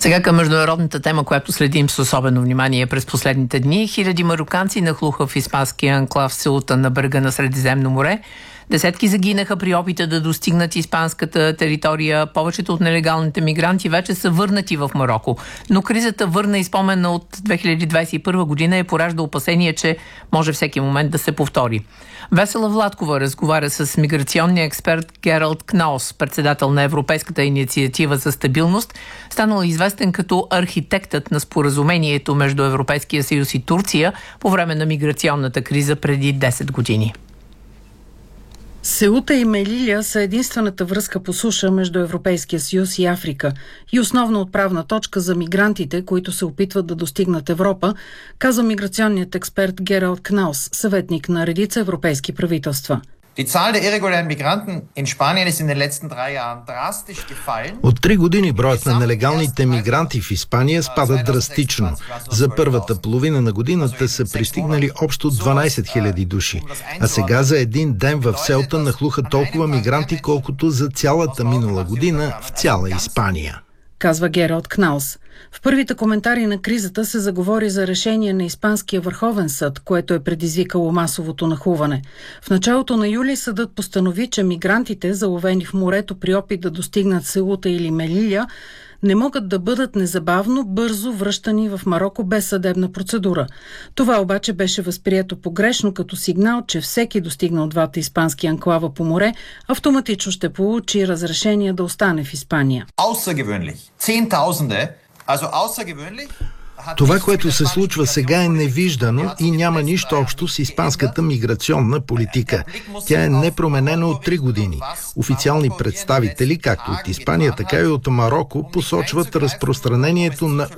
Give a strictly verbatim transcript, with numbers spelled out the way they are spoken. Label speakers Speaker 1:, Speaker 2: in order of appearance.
Speaker 1: Сега към международната тема, която следим с особено внимание през последните дни. Хиляди мароканци нахлуха в испанския анклав Сеута на брега на Средиземно море. Десетки загинаха при опита да достигнат испанската територия. Повечето от нелегалните мигранти вече са върнати в Мароко. Но кризата, върна и спомена от две хиляди двадесет и първа година, е поражда опасение, че може всеки момент да се повтори. Весела Владкова разговаря с миграционния експерт Гералд Кнаус, председател на Европейската инициатива за стабилност, станал известен като архитектът на споразумението между Европейския съюз и Турция по време на миграционната криза преди десет години.
Speaker 2: Сеута и Мелиля са единствената връзка по суша между Европейския съюз и Африка и основна отправна точка за мигрантите, които се опитват да достигнат Европа, каза миграционният експерт Гералд Кнаус, съветник на редица европейски правителства.
Speaker 3: От три години броят на нелегалните мигранти в Испания спада драстично. За първата половина на годината са пристигнали общо дванадесет хиляди души. А сега за един ден в Сеута нахлуха толкова мигранти, колкото за цялата минала година в цяла Испания,
Speaker 2: казва Гералд Кнаус. В първите коментари на кризата се заговори за решение на Испанския върховен съд, което е предизвикало масовото нахлуване. В началото на юли съдът постанови, че мигрантите, заловени в морето при опит да достигнат Сеута или Мелиля, не могат да бъдат незабавно, бързо връщани в Мароко без съдебна процедура. Това обаче беше възприето погрешно като сигнал, че всеки достигнал двата испански анклава по море автоматично ще получи разрешение да остане в Испания.
Speaker 3: Това, което се случва сега, е невиждано и няма нищо общо с испанската миграционна политика. Тя е непроменена от три години. Официални представители, както от Испания, така и от Мароко, посочват разпространението на